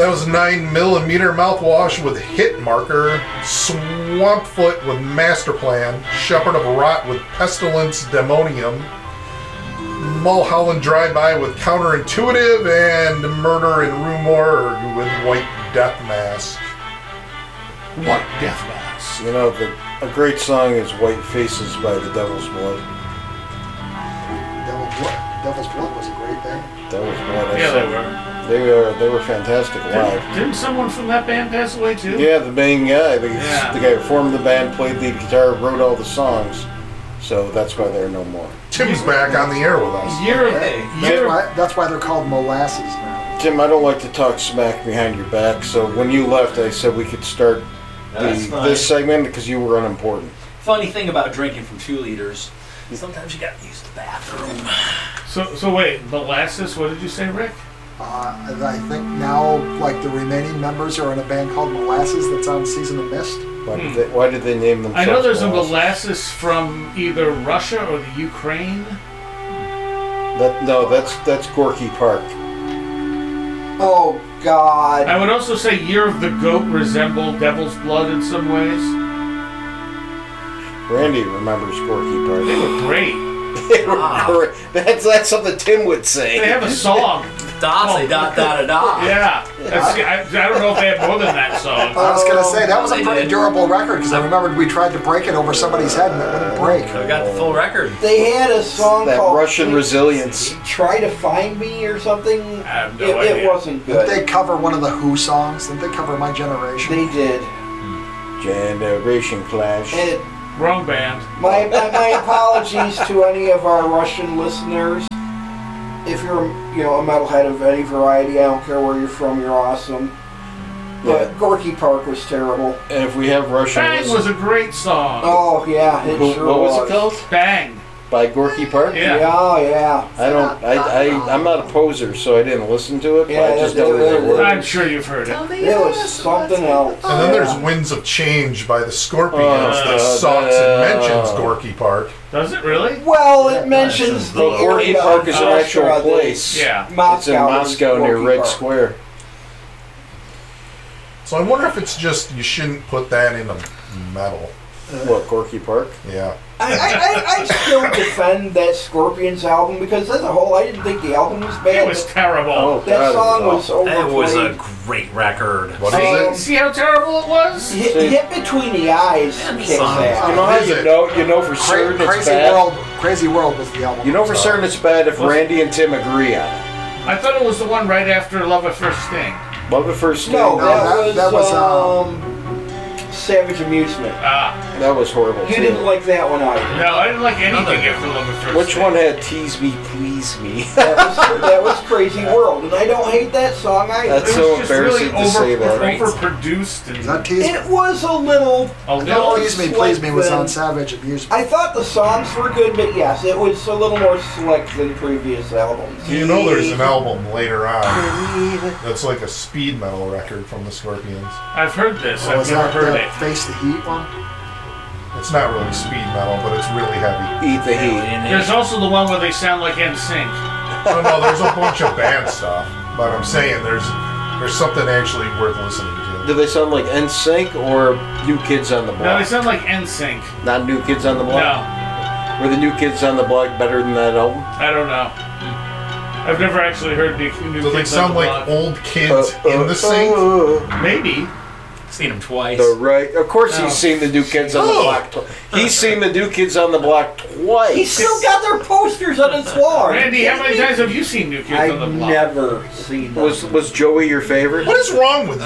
That was 9mm mouthwash with Hit Marker, Swampfoot with Master Plan, Shepherd of Rot with Pestilence Demonium, Mulholland Drive-By with Counterintuitive, and Murder in Rue Morgue with White Death Mask. White Death Mask. You know, a great song is White Faces by the Devil's Blood. Devil's Blood was a great band. Devil's Blood. Yeah, they were. They were fantastic live. Didn't someone from that band pass away too? Yeah, the main guy. The guy who formed the band, played the guitar, wrote all the songs. So that's why they're no more. Tim's back on the air with us. That's why they're called Molasses now. Tim, I don't like to talk smack behind your back, so when you left, I said we could start this segment because you were unimportant. Funny thing about drinking from 2 liters, sometimes you gotta use the bathroom. So wait, Molasses, what did you say, Rick? I think now, like, the remaining members are in a band called Molasses that's on Season of Mist. Why did they name themselves? I know there's a Molasses from either Russia or the Ukraine. That's Gorky Park. Oh, God. I would also say Year of the Goat resembled Devil's Blood in some ways. Randy remembers Gorky Park. They were great. They were great. That's something Tim would say. They have a song. Say dot da da da. Yeah. I don't know if they have more than that song. I was going to say, that was a pretty durable record, because I remembered we tried to break it over somebody's head and it wouldn't break. I got the full record. They had a song that called Russian Resilience. Try to Find Me or something. I have no idea. It wasn't good. Didn't they cover one of the Who songs? Didn't they cover My Generation? They did. Generation Clash. And Wrong band. my apologies to any of our Russian listeners. If you're a metalhead of any variety, I don't care where you're from, you're awesome. But Gorky Park was terrible. And if we have Russian Bang was a great song. Oh yeah, it sure what was was. it called? Bang. By Gorky Park? Yeah. Yeah. I'm not a poser, so I didn't listen to it, but I just know that they were. I'm sure you've heard it. It was something else. And then there's Winds of Change by the Scorpions that sucks and mentions Gorky Park. Does it really? Well, it mentions the Gorky area Park of is an actual Russia, place. Yeah. It's in Moscow near Gorky Red Park. Square. So I wonder if it's just you shouldn't put that into metal. What, Gorky Park? Yeah. I still defend that Scorpions album because as a whole, I didn't think the album was bad. It was terrible. Oh, That song was That overplayed. was a great record. What is it? See how terrible it was? Hit Between the Eyes kicks ass. You know how Is it? you know for certain it's Crazy bad? World. Crazy World was the album. You know for certain it's bad if Randy and Tim agree on it. I thought it was the one right after Love at First Sting. Love at First Sting. No, that that was, was Savage Amusement. That was horrible You too. didn't like that one either. No, I didn't like anything after Love at First Which Sting. one had Tease Me, Please Me? That was Crazy World, and I don't hate that song either. That's It so was just really embarrassing to say that. overproduced Is and that Tease It was a little. Please Me was than- on Savage Amusement. I thought the songs were good, but yes, it was a little more slick than previous albums. You know there's an album later on that's like a speed metal record from the Scorpions. I've heard this. Oh, I've is never that heard the it. Face the Heat one? It's not really speed metal, but it's really heavy. Eat the Heat. There's also the one where they sound like NSYNC. Oh no, there's a bunch of band stuff, but I'm saying there's something actually worth listening to. Do they sound like NSYNC or New Kids on the No, they Block? sound like NSYNC. Not New Kids on the No, Block? Were the New Kids on the Block better than that album? I don't know. I've never actually heard New Do they Kids sound on the like Block. old kids in the sync? Maybe. Seen him twice. Of course he's seen the New Kids on the Oh. Block. He's seen the New Kids on the Block twice. He's still got their posters on his wall. Randy, how many times have you seen New Kids on the I've Block? never seen them. Was Joey your favorite? What is wrong with you? He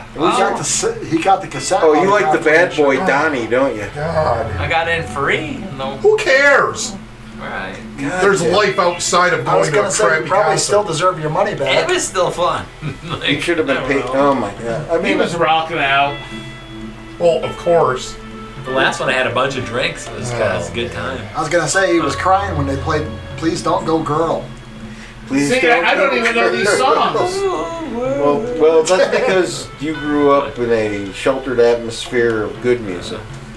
got the cassette. Oh, you like the autograph bad boy version. Donnie, don't you? God. I got in free. No. Who cares? Right. There's life outside of I was going going to to a say, crappy you probably concert. still deserve your money It back. was still fun. You should have been paid. Oh my god! I He mean, was rocking out. Well, of course. The last one I had a bunch of drinks. It was a good time. I was going to say he was crying when they played Please Don't Go Girl. please See, I don't even know these songs. Well, that's because you grew up in a sheltered atmosphere of good music.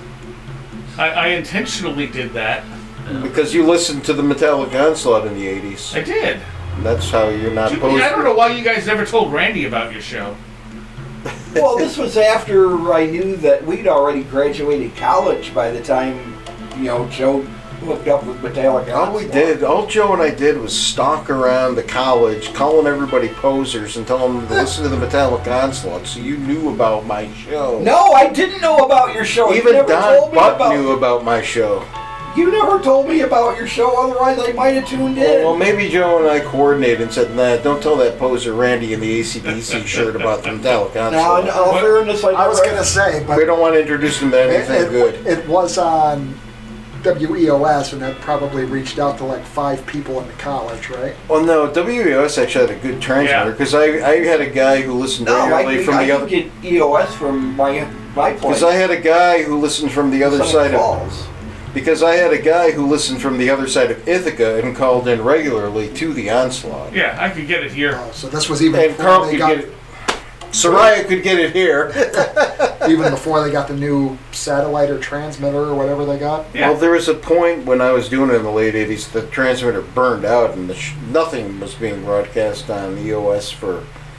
I intentionally did that. Because you listened to the Metallica Onslaught in the 80s. I did. That's how you're not I posed. don't know why you guys never told Randy about your show. Well, this was after I knew that we'd already graduated college by the time, Joe hooked up with Metallica. All Joe and I did was stalk around the college, calling everybody posers and telling them to listen to the Metallica Onslaught, so you knew about my show. No, I didn't know about your show. Even Don Buck knew about my show. You never told me about your show, otherwise I might have tuned in. Well, maybe Joe and I coordinated and said, nah, don't tell that poser Randy in the ACDC shirt about the Metallica Now, in all fairness, I was going to say, but we don't want to introduce him to anything good. It was on WEOS, and that probably reached out to like 5 people in the college, right? Well, no, WEOS actually had a good transmitter, because I had a guy who listened regularly from the other... I could get EOS from my place. Because I had a guy who listened from the other side of... Because I had a guy who listened from the other side of Ithaca and called in regularly to the Onslaught. Yeah, I could get it here. Oh, so this was even And before Carl they could got, get it. Soraya could get it here. even before they got the new satellite or transmitter or whatever they got. Yeah. Well, there was a point when I was doing it in the late 80s, the transmitter burned out and nothing was being broadcast on EOS for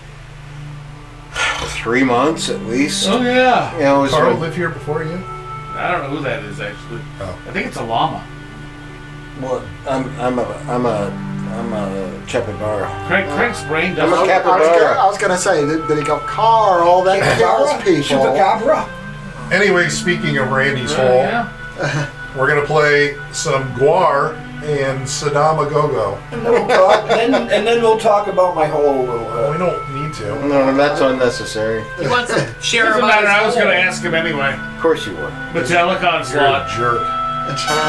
3 months at least. Oh, yeah. It was Carl when- lived here before you? I don't know who that is, actually. Oh. I think it's a llama. Well, I'm a capybara. Craig's brain I'm a doesn't... capybara. I was gonna say, did he go, Carl, that kills people? Chupacabra. Anyway, speaking of Randy's hole, Yeah. we're going to play some Guar and Saddam a Go-Go. And then we'll talk. and then we'll talk about my whole little. Well, we don't need to. No, that's unnecessary. He wants to share Doesn't about matter, his I was hole. going to ask him anyway. Of course you would. Metallica You're a Onslaught. jerk.